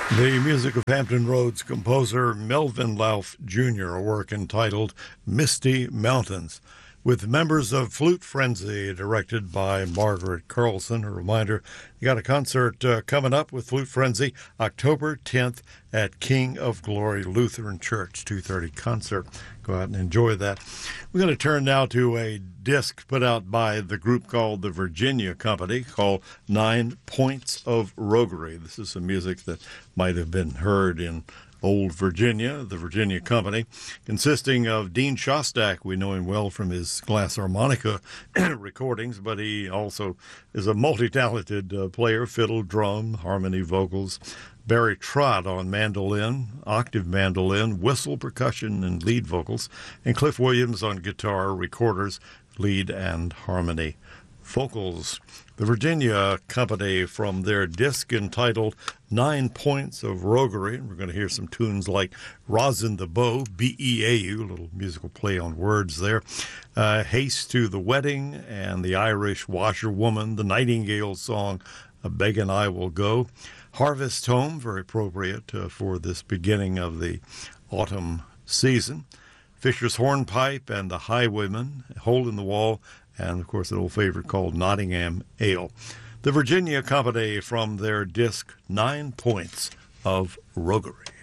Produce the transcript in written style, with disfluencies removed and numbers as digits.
The music of Hampton Roads composer Melvin Lauf Jr., a work entitled Misty Mountains, with members of Flute Frenzy, directed by Margaret Carlson. A reminder, you got a concert coming up with Flute Frenzy October 10th at King of Glory Lutheran Church, 2:30 concert. Go out and enjoy that. We're going to turn now to a disc put out by the group called the Virginia Company called 9 Points of Roguery. This is some music that might have been heard in Old Virginia, the Virginia Company, consisting of Dean Shostak. We know him well from his glass harmonica recordings, but he also is a multi-talented player, fiddle, drum, harmony, vocals. Barry Trott on mandolin, octave mandolin, whistle, percussion, and lead vocals, and Cliff Williams on guitar, recorders, lead, and harmony vocals. The Virginia Company, from their disc entitled 9 Points of Roguery. We're going to hear some tunes like Rosin the Bow, B-E-A-U, a little musical play on words there, Haste to the Wedding, and the Irish Washerwoman, the Nightingale song, A Beggin' I Will Go, Harvest Home, very appropriate for this beginning of the autumn season, Fisher's Hornpipe and the Highwayman, Hole in the Wall, and, of course, an old favorite called Nottingham Ale. The Virginia Company, from their disc 9 Points of Roguery.